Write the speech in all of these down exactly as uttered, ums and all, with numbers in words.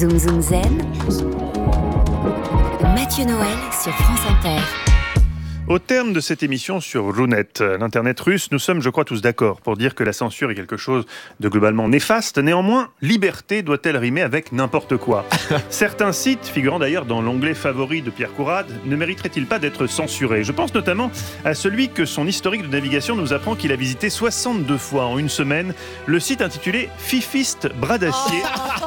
Zoom Zoom Zen, Mathieu Noël sur France Inter. Au terme de cette émission sur Runet, l'Internet russe, nous sommes, je crois, tous d'accord pour dire que la censure est quelque chose de globalement néfaste. Néanmoins, liberté doit-elle rimer avec n'importe quoi ? Certains sites, figurant d'ailleurs dans l'onglet favori de Pierre Courade, ne mériteraient-ils pas d'être censurés ? Je pense notamment à celui que son historique de navigation nous apprend qu'il a visité soixante-deux fois en une semaine, le site intitulé Fifiste Bras d'Acier.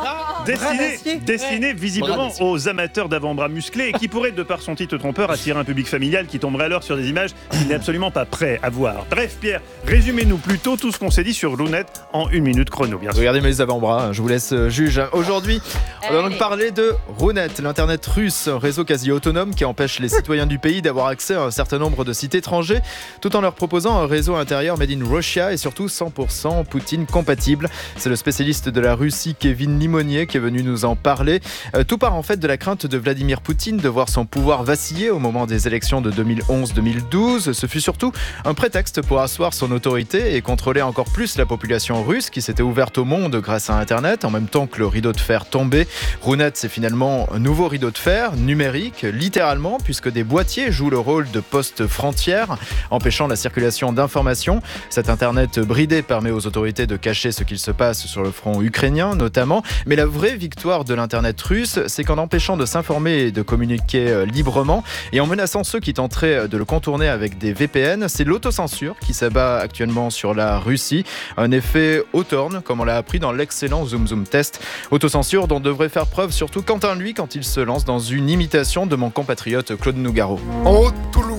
Destiné, destiné visiblement aux amateurs d'avant-bras musclés et qui pourrait, de par son titre trompeur, attirer un public familial qui tomberait alors sur des images qu'il n'est absolument pas prêt à voir. Bref, Pierre, résumez-nous plutôt tout ce qu'on s'est dit sur Runet en une minute chrono, bien sûr. Regardez mes avant-bras, je vous laisse juge. Aujourd'hui, on va donc parler de Runet, l'Internet russe, réseau quasi autonome qui empêche les citoyens du pays d'avoir accès à un certain nombre de sites étrangers, tout en leur proposant un réseau intérieur made in Russia et surtout cent pour cent Poutine compatible. C'est le spécialiste de la Russie, Kevin Limonier, qui est venu nous en parler. Euh, tout part en fait de la crainte de Vladimir Poutine de voir son pouvoir vaciller au moment des élections de deux mille onze deux mille douze. Ce fut surtout un prétexte pour asseoir son autorité et contrôler encore plus la population russe qui s'était ouverte au monde grâce à Internet en même temps que le rideau de fer tombait. Runet, c'est finalement un nouveau rideau de fer numérique, littéralement, puisque des boîtiers jouent le rôle de postes frontières, empêchant la circulation d'informations. Cet Internet bridé permet aux autorités de cacher ce qu'il se passe sur le front ukrainien notamment, mais la vraie victoire de l'Internet russe, c'est qu'en empêchant de s'informer et de communiquer librement et en menaçant ceux qui tenteraient de le contourner avec des V P N, c'est l'autocensure qui s'abat actuellement sur la Russie. Un effet Hawthorne, comme on l'a appris dans l'excellent Zoom Zoom Test. Autocensure dont devrait faire preuve surtout Quentin, lui, quand il se lance dans une imitation de mon compatriote Claude Nougaro. Oh, Toulouse,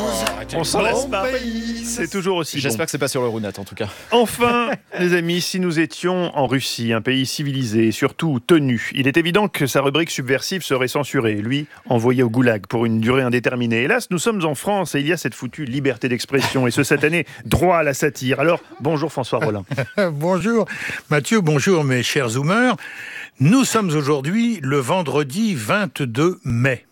on s'en lasse pas. C'est toujours aussi J'espère bon. que c'est pas sur le Runet en tout cas. Enfin, les amis, si nous étions en Russie, un pays civilisé et surtout tenu, il est évident que sa rubrique subversive serait censurée, lui, envoyé au goulag pour une durée indéterminée. Hélas, nous sommes en France et il y a cette foutue liberté d'expression et ce satané droit à la satire. Alors, bonjour François Rollin. Bonjour Mathieu, bonjour mes chers zoomers. Nous sommes aujourd'hui le vendredi vingt-deux mai.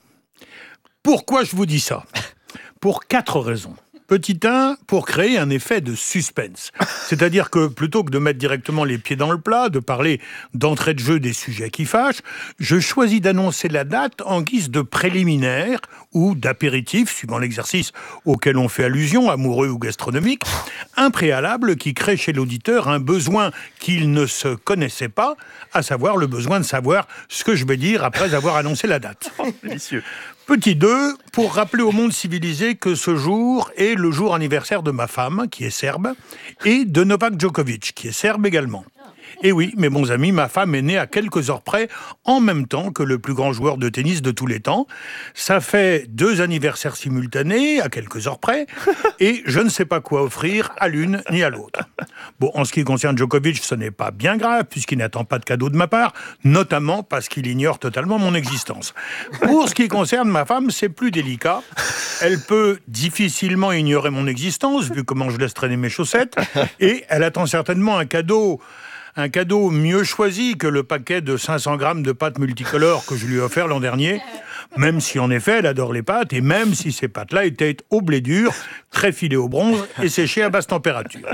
Pourquoi je vous dis ça ? Pour quatre raisons. Petit un, pour créer un effet de suspense. C'est-à-dire que plutôt que de mettre directement les pieds dans le plat, de parler d'entrée de jeu des sujets qui fâchent, je choisis d'annoncer la date en guise de préliminaire ou d'apéritif, suivant l'exercice auquel on fait allusion, amoureux ou gastronomique, un préalable qui crée chez l'auditeur un besoin qu'il ne se connaissait pas, à savoir le besoin de savoir ce que je vais dire après avoir annoncé la date. Délicieux. Petit deux, pour rappeler au monde civilisé que ce jour est le jour anniversaire de ma femme, qui est serbe, et de Novak Djokovic, qui est serbe également. Et oui, mes bons amis, ma femme est née à quelques heures près, en même temps que le plus grand joueur de tennis de tous les temps. Ça fait deux anniversaires simultanés, à quelques heures près, et je ne sais pas quoi offrir à l'une ni à l'autre. Bon, en ce qui concerne Djokovic, ce n'est pas bien grave, puisqu'il n'attend pas de cadeau de ma part, notamment parce qu'il ignore totalement mon existence. Pour ce qui concerne ma femme, c'est plus délicat. Elle peut difficilement ignorer mon existence, vu comment je laisse traîner mes chaussettes, et elle attend certainement un cadeau... Un cadeau mieux choisi que le paquet de cinq cents grammes de pâtes multicolores que je lui ai offert l'an dernier, même si en effet elle adore les pâtes et même si ces pâtes-là étaient au blé dur, très filées au bronze et séchées à basse température.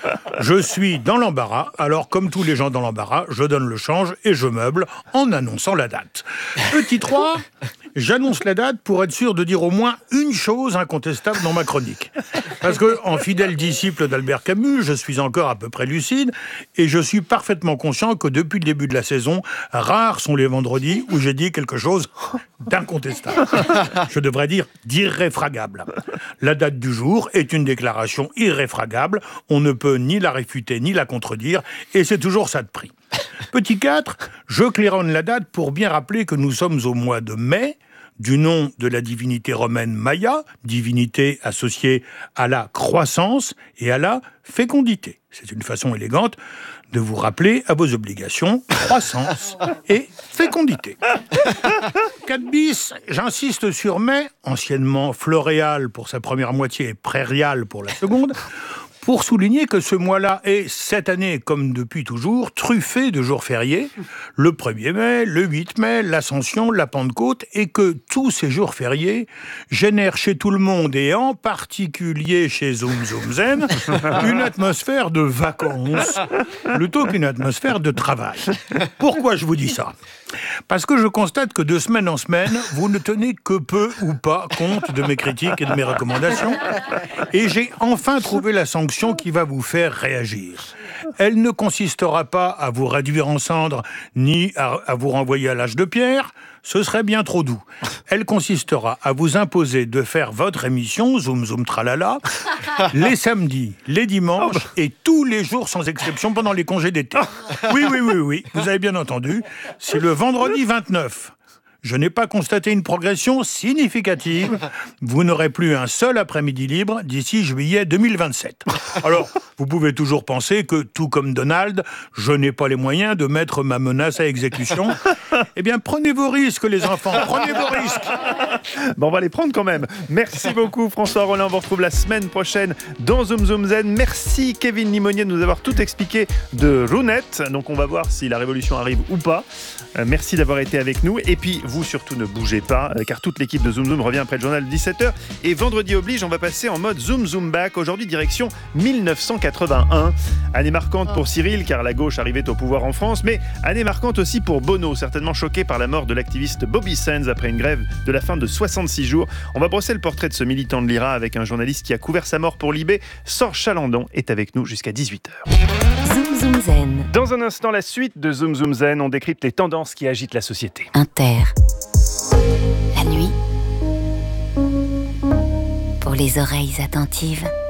Je suis dans l'embarras, alors comme tous les gens dans l'embarras, je donne le change et je meuble en annonçant la date. Petit trois, j'annonce la date pour être sûr de dire au moins une chose incontestable dans ma chronique. Parce que, en fidèle disciple d'Albert Camus, je suis encore à peu près lucide et je suis parfaitement conscient que depuis le début de la saison, rares sont les vendredis où j'ai dit quelque chose d'incontestable. Je devrais dire d'irréfragable. La date du jour est une déclaration irréfragable. On ne peut ni la réfuter ni la contredire et c'est toujours ça de prix. Petit quatre, je claironne la date pour bien rappeler que nous sommes au mois de mai, du nom de la divinité romaine Maya, divinité associée à la croissance et à la fécondité. C'est une façon élégante de vous rappeler à vos obligations, croissance et fécondité. quatre bis, j'insiste sur mai, anciennement floréal pour sa première moitié et prairial pour la seconde, pour souligner que ce mois-là est, cette année, comme depuis toujours, truffé de jours fériés, le premier mai, le huit mai, l'Ascension, la Pentecôte, et que tous ces jours fériés génèrent chez tout le monde, et en particulier chez Zoom Zoom Zen, une atmosphère de vacances, plutôt qu'une atmosphère de travail. Pourquoi je vous dis ça ? Parce que je constate que de semaine en semaine, vous ne tenez que peu ou pas compte de mes critiques et de mes recommandations. Et j'ai enfin trouvé la sanction qui va vous faire réagir. Elle ne consistera pas à vous réduire en cendres, ni à, à vous renvoyer à l'âge de pierre. Ce serait bien trop doux. Elle consistera à vous imposer de faire votre émission, Zoom Zoom Tralala, les samedis, les dimanches et tous les jours sans exception pendant les congés d'été. Oui, oui, oui, oui, vous avez bien entendu. C'est le vendredi vingt-neuf. Je n'ai pas constaté une progression significative. Vous n'aurez plus un seul après-midi libre d'ici juillet deux mille vingt-sept. Alors, vous pouvez toujours penser que, tout comme Donald, je n'ai pas les moyens de mettre ma menace à exécution. Eh bien, prenez vos risques, les enfants, prenez vos risques. Bon, on va les prendre quand même. Merci beaucoup, François Rollin. On vous retrouve la semaine prochaine dans Zoom Zoom Zen. Merci, Kevin Limonier, de nous avoir tout expliqué de Rounette. Donc, on va voir si la révolution arrive ou pas. Euh, merci d'avoir été avec nous. Et puis, vous surtout ne bougez pas, euh, car toute l'équipe de Zoom Zoom revient après le journal de dix-sept heures. Et vendredi oblige, on va passer en mode Zoom Zoom Back. Aujourd'hui, direction mille neuf cent quatre-vingt-un. Année marquante pour Cyril, car la gauche arrivait au pouvoir en France, mais année marquante aussi pour Bono, certainement choqué par la mort de l'activiste Bobby Sands après une grève de la faim de soixante-six jours. On va brosser le portrait de ce militant de l'I R A avec un journaliste qui a couvert sa mort pour Libé. Sorge Chalandon est avec nous jusqu'à dix-huit heures. Zoom Zoom Zen. Dans un instant, la suite de Zoom Zoom Zen, on décrypte les tendances qui agitent la société. Inter. La nuit. Pour les oreilles attentives.